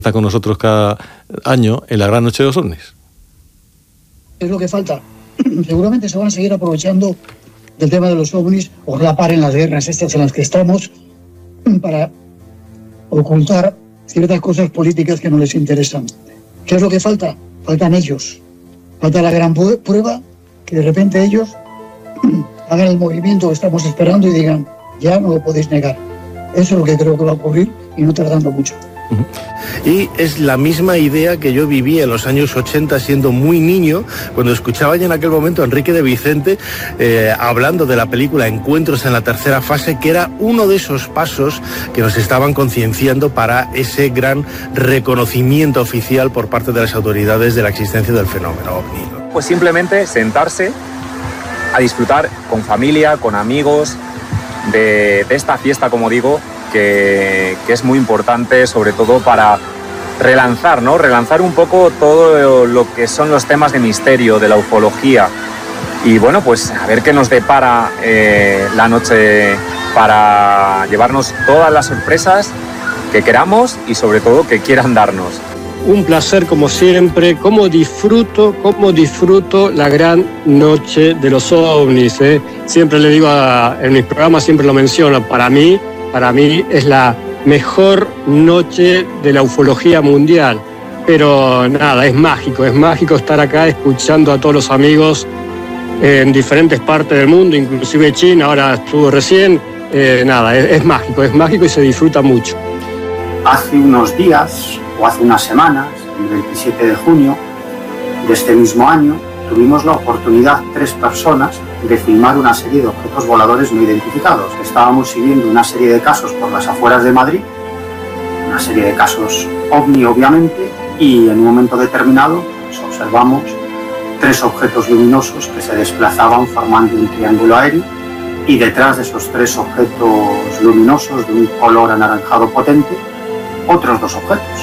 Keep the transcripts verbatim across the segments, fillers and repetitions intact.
está con nosotros cada año en la gran noche de los ovnis. Es lo que falta. Seguramente se van a seguir aprovechando del tema de los ovnis. Ojalá paren las guerras estas en las que estamos para ocultar ciertas cosas políticas que no les interesan. ¿Qué es lo que falta? Faltan ellos. Falta la gran prueba que de repente ellos hagan el movimiento que estamos esperando y digan, ya no lo podéis negar. Eso es lo que creo que va a ocurrir y no tardando mucho. Y es la misma idea que yo viví en los años ochenta siendo muy niño, cuando escuchaba ya en aquel momento a Enrique de Vicente eh, hablando de la película Encuentros en la tercera fase, que era uno de esos pasos que nos estaban concienciando para ese gran reconocimiento oficial por parte de las autoridades de la existencia del fenómeno ovni. Pues simplemente sentarse a disfrutar con familia, con amigos, de, de esta fiesta, como digo, Que, que es muy importante, sobre todo para relanzar, ¿no? Relanzar un poco todo lo que son los temas de misterio, de la ufología. Y bueno, pues a ver qué nos depara eh, la noche para llevarnos todas las sorpresas que queramos y sobre todo que quieran darnos. Un placer como siempre, cómo disfruto, cómo disfruto la gran noche de los ovnis, ¿eh? Siempre le digo a, en mis programas, siempre lo menciono, para mí, Para mí es la mejor noche de la ufología mundial. Pero nada, es mágico, es mágico estar acá escuchando a todos los amigos en diferentes partes del mundo, inclusive China, ahora estuvo recién. Eh, nada, es, es mágico, es mágico y se disfruta mucho. Hace unos días, o hace unas semanas, el veintisiete de junio de este mismo año, tuvimos la oportunidad, tres personas, de filmar una serie de objetos voladores no identificados. Estábamos siguiendo una serie de casos por las afueras de Madrid, una serie de casos ovni, obviamente, y en un momento determinado pues, observamos tres objetos luminosos que se desplazaban formando un triángulo aéreo, y detrás de esos tres objetos luminosos de un color anaranjado potente, otros dos objetos.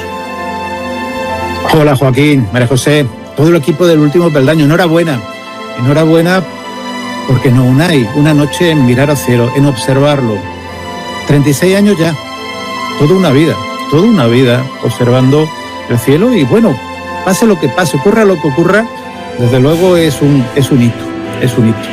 Hola Joaquín, María José, todo el equipo del Último Peldaño, enhorabuena, enhorabuena porque no unáis una noche en mirar al cielo, en observarlo. treinta y seis años ya, toda una vida, toda una vida observando el cielo y bueno, pase lo que pase, ocurra lo que ocurra, desde luego es un, es un hito, es un hito.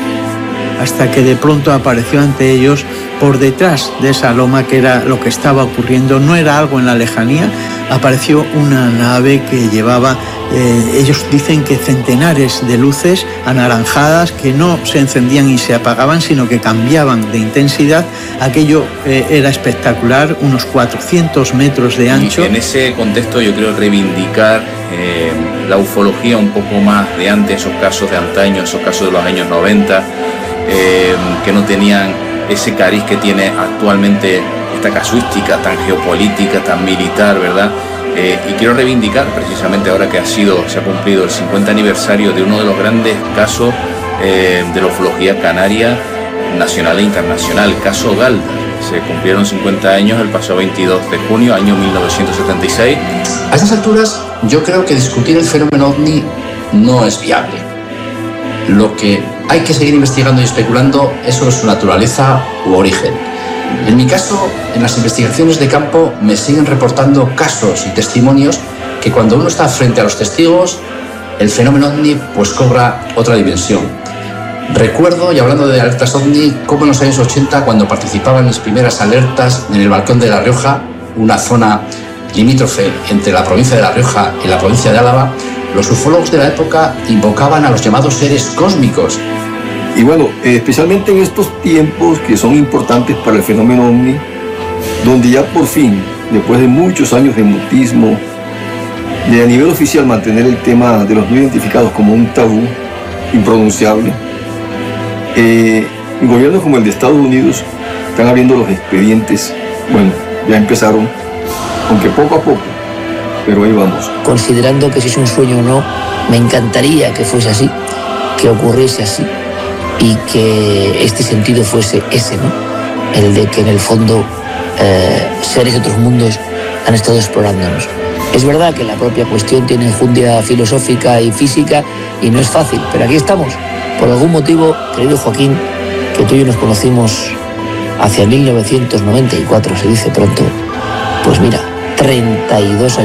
Hasta que de pronto apareció ante ellos, por detrás de esa loma, que era lo que estaba ocurriendo, no era algo en la lejanía, apareció una nave que llevaba, eh, ellos dicen que centenares de luces anaranjadas que no se encendían y se apagaban, sino que cambiaban de intensidad. Aquello eh, era espectacular, unos cuatrocientos metros de ancho. Y en ese contexto yo creo reivindicar eh, la ufología un poco más de antes, esos casos de antaño, esos casos de los años noventa, eh, que no tenían ese cariz que tiene actualmente esta casuística tan geopolítica, tan militar, ¿verdad? Eh, y quiero reivindicar, precisamente ahora que ha sido, se ha cumplido el cincuenta aniversario de uno de los grandes casos eh, de la ufología canaria nacional e internacional, el caso Galda. Se cumplieron cincuenta años el pasado veintidós de junio, año mil novecientos setenta y seis. A estas alturas, yo creo que discutir el fenómeno ovni no es viable. Lo que hay que seguir investigando y especulando es sobre su naturaleza u origen. En mi caso, en las investigaciones de campo me siguen reportando casos y testimonios que cuando uno está frente a los testigos, el fenómeno ovni pues cobra otra dimensión. Recuerdo, y hablando de alertas ovni, cómo en los años ochenta, cuando participaba en mis primeras alertas en el Balcón de La Rioja, una zona limítrofe entre la provincia de La Rioja y la provincia de Álava, los ufólogos de la época invocaban a los llamados seres cósmicos. Y bueno, especialmente en estos tiempos que son importantes para el fenómeno ovni, donde ya por fin, después de muchos años de mutismo, de a nivel oficial mantener el tema de los no identificados como un tabú impronunciable, eh, gobiernos como el de Estados Unidos están abriendo los expedientes. Bueno, ya empezaron, aunque poco a poco, pero ahí vamos. Considerando que si es un sueño o no, me encantaría que fuese así, que ocurriese así y que este sentido fuese ese, ¿no? El de que en el fondo eh, seres de otros mundos han estado explorándonos. Es verdad que la propia cuestión tiene enjundia filosófica y física y no es fácil, pero aquí estamos. Por algún motivo, querido Joaquín, que tú y yo nos conocimos hacia mil novecientos noventa y cuatro, se dice pronto, pues mira, treinta y dos años.